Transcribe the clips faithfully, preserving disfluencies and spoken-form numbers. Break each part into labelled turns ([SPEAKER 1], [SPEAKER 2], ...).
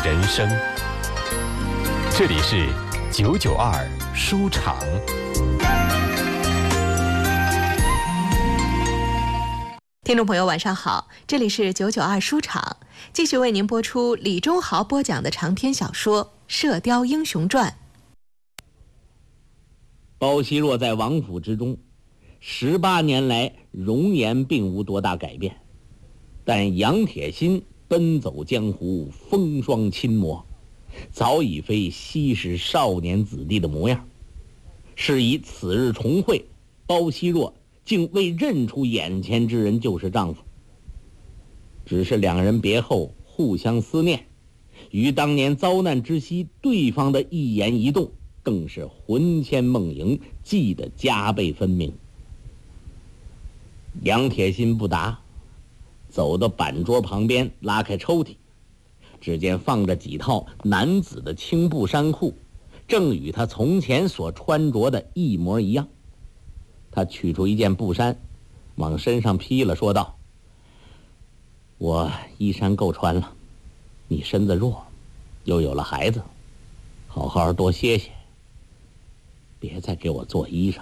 [SPEAKER 1] 人生。这里是九九二书场。
[SPEAKER 2] 听众朋友晚上好，这里是九九二书场，继续为您播出李忠豪播讲的长篇小说《射雕英雄传》。
[SPEAKER 3] 包惜弱在王府之中十八年来容颜并无多大改变，但杨铁心奔走江湖，风霜侵磨，早已非昔时少年子弟的模样。是以此日重会，包惜弱竟未认出眼前之人就是丈夫。只是两人别后互相思念，于当年遭难之夕，对方的一言一动更是魂牵梦萦，记得加倍分明。杨铁心不答，走到板桌旁边，拉开抽屉，只见放着几套男子的青布衫裤，正与他从前所穿着的一模一样。他取出一件布衫，往身上披了，说道：我衣衫够穿了，你身子弱，又有了孩子，好好多歇歇，别再给我做衣裳。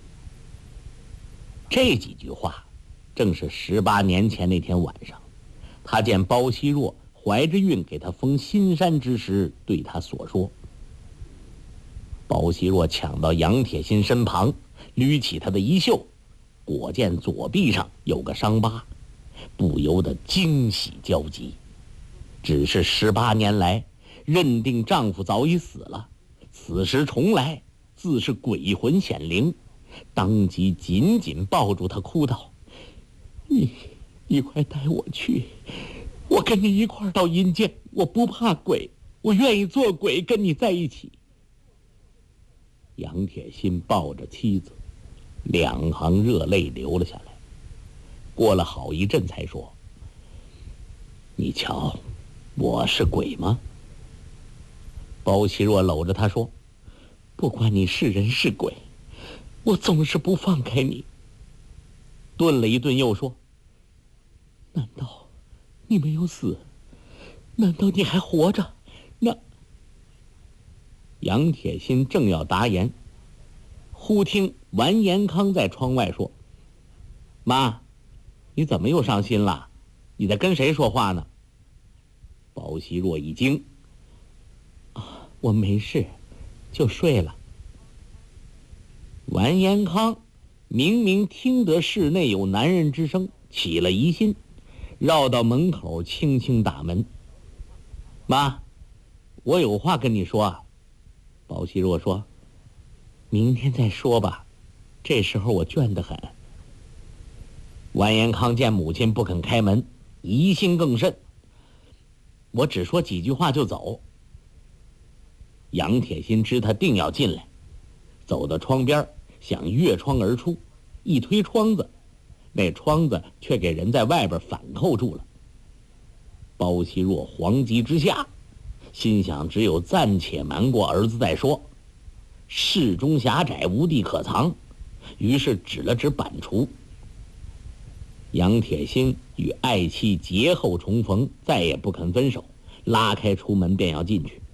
[SPEAKER 3] 这几句话正是十八年前那天晚上，他见包惜弱怀着孕给他封新衫之时对他所说。包惜弱抢到杨铁心身旁，捋起他的衣袖，果见左臂上有个伤疤，不由得惊喜交集。只是十八年来认定丈夫早已死了，此时重来自是鬼魂显灵，当即紧紧抱住他，哭道：你你快带我去，我跟你一块到阴间，我不怕鬼，我愿意做鬼跟你在一起。杨铁心抱着妻子，两行热泪流了下来，过了好一阵才说：你瞧，我是鬼吗？包惜弱搂着他说：不管你是人是鬼，我总是不放开你。顿了一顿又说：难道你没有死？难道你还活着？那……杨铁心正要答言，忽听完颜康在窗外说：妈，你怎么又伤心了？你在跟谁说话呢？包惜弱一惊：啊，我没事，就睡了。完颜康明明听得室内有男人之声，起了疑心，绕到门口轻轻打门：妈，我有话跟你说啊。包惜弱说：明天再说吧，这时候我倦得很。完颜康见母亲不肯开门，疑心更甚：我只说几句话就走。杨铁心知他定要进来，走到窗边想越窗而出，一推窗子，那窗子却给人在外边反扣住了。包惜弱惶急之下，心想只有暂且瞒过儿子再说，室中狭窄，无地可藏，于是指了指板橱。杨铁心与爱妻劫后重逢，再也不肯分手，拉开橱门便要进去。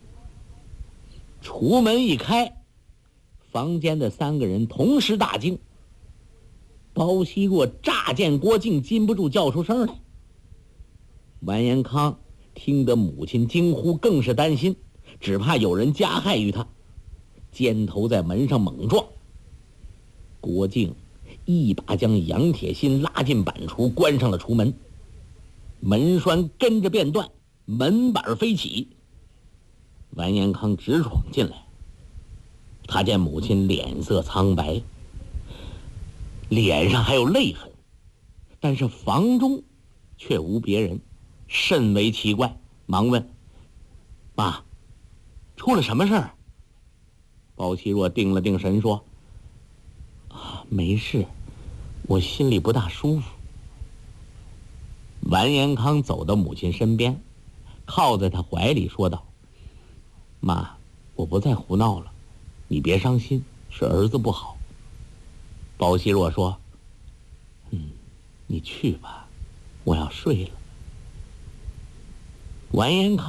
[SPEAKER 3] 橱门一开，房间的三个人同时大惊。包惜弱乍见郭靖，禁不住叫出声来。完颜康听得母亲惊呼，更是担心，只怕有人加害于他，肩头在门上猛撞。郭靖一把将杨铁心拉进板橱，关上了橱门，门栓跟着便断，门板飞起。完颜康直闯进来，他见母亲脸色苍白，脸上还有泪痕，但是房中却无别人，甚为奇怪，忙问：妈，出了什么事儿？包惜弱定了定神说：啊，没事，我心里不大舒服。完颜康走到母亲身边，靠在她怀里说道：妈，我不再胡闹了，你别伤心，是儿子不好。包惜弱说：嗯，你去吧，我要睡了。完颜康